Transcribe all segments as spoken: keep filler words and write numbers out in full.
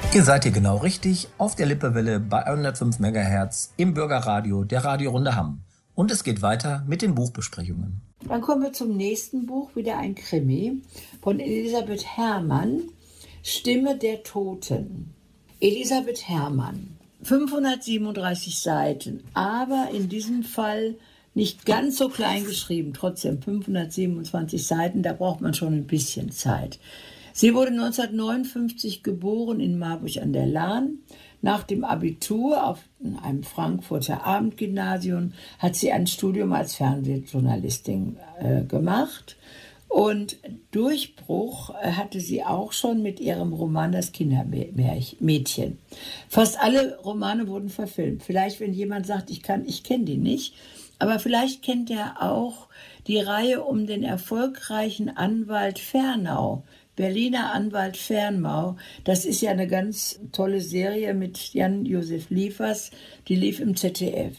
Ihr seid hier genau richtig auf der Lippewelle bei hundertfünf Megahertz im Bürgerradio der Radiorunde Hamm. Und es geht weiter mit den Buchbesprechungen. Dann kommen wir zum nächsten Buch, wieder ein Krimi von Elisabeth Herrmann, Stimme der Toten. Elisabeth Herrmann, fünfhundertsiebenunddreißig Seiten, aber in diesem Fall nicht ganz so klein geschrieben, trotzdem fünfhundertsiebenundzwanzig Seiten, da braucht man schon ein bisschen Zeit. Sie wurde neunzehnhundertneunundfünfzig geboren in Marburg an der Lahn. Nach dem Abitur auf einem Frankfurter Abendgymnasium hat sie ein Studium als Fernsehjournalistin äh, gemacht. Und Durchbruch äh, hatte sie auch schon mit ihrem Roman Das Kindermädchen. Fast alle Romane wurden verfilmt. Vielleicht, wenn jemand sagt, ich kann, ich kenne die nicht, aber vielleicht kennt er auch die Reihe um den erfolgreichen Anwalt Fernau. Berliner Anwalt Fernau, das ist ja eine ganz tolle Serie mit Jan-Josef Liefers, die lief im Z D F.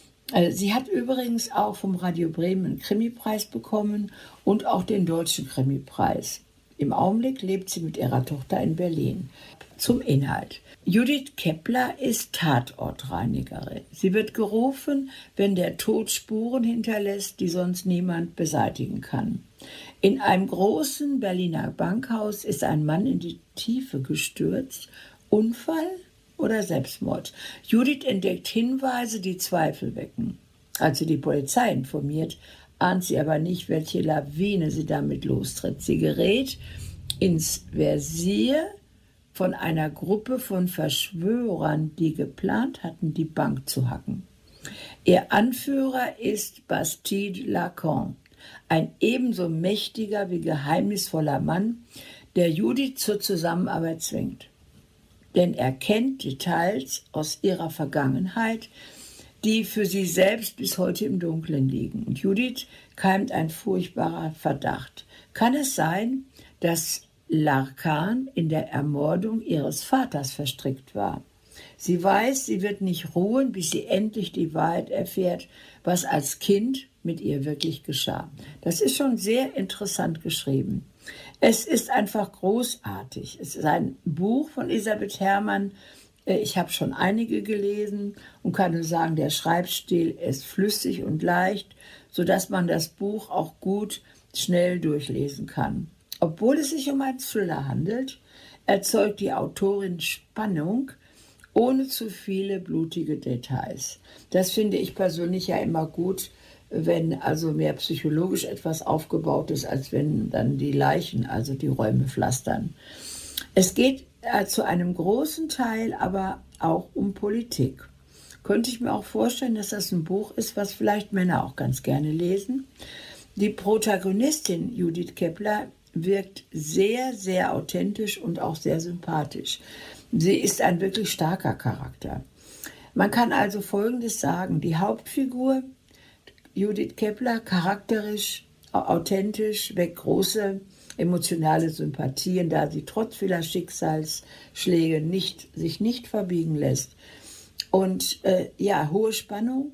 Sie hat übrigens auch vom Radio Bremen einen Krimipreis bekommen und auch den Deutschen Krimipreis. Im Augenblick lebt sie mit ihrer Tochter in Berlin. Zum Inhalt. Judith Kepler ist Tatortreinigerin. Sie wird gerufen, wenn der Tod Spuren hinterlässt, die sonst niemand beseitigen kann. In einem großen Berliner Bankhaus ist ein Mann in die Tiefe gestürzt. Unfall oder Selbstmord? Judith entdeckt Hinweise, die Zweifel wecken. Als sie die Polizei informiert, ahnt sie aber nicht, welche Lawine sie damit lostritt. Sie gerät ins Visier von einer Gruppe von Verschwörern, die geplant hatten, die Bank zu hacken. Ihr Anführer ist Bastide Lacan, ein ebenso mächtiger wie geheimnisvoller Mann, der Judith zur Zusammenarbeit zwingt. Denn er kennt Details aus ihrer Vergangenheit, die für sie selbst bis heute im Dunkeln liegen. Und Judith keimt ein furchtbarer Verdacht. Kann es sein, dass Lacan in der Ermordung ihres Vaters verstrickt war? Sie weiß, sie wird nicht ruhen, bis sie endlich die Wahrheit erfährt, was als Kind mit ihr wirklich geschah. Das ist schon sehr interessant geschrieben. Es ist einfach großartig. Es ist ein Buch von Elisabeth Herrmann. Ich habe schon einige gelesen und kann nur sagen, der Schreibstil ist flüssig und leicht, sodass man das Buch auch gut schnell durchlesen kann. Obwohl es sich um einen Thriller handelt, erzeugt die Autorin Spannung ohne zu viele blutige Details. Das finde ich persönlich ja immer gut, wenn also mehr psychologisch etwas aufgebaut ist, als wenn dann die Leichen, also die Räume pflastern. Es geht äh, zu einem großen Teil aber auch um Politik. Könnte ich mir auch vorstellen, dass das ein Buch ist, was vielleicht Männer auch ganz gerne lesen. Die Protagonistin Judith Kepler wirkt sehr, sehr authentisch und auch sehr sympathisch. Sie ist ein wirklich starker Charakter. Man kann also Folgendes sagen: Die Hauptfigur Judith Kepler, charakterisch, authentisch, weckt große emotionale Sympathien, da sie trotz vieler Schicksalsschläge nicht, sich nicht verbiegen lässt. Und äh, ja, hohe Spannung.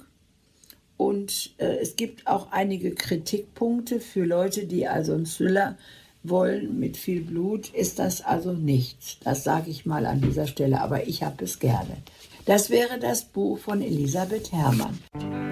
Und äh, es gibt auch einige Kritikpunkte für Leute, die also einen Thriller wollen mit viel Blut, ist das also nichts. Das sage ich mal an dieser Stelle, aber ich habe es gerne. Das wäre das Buch von Elisabeth Herrmann.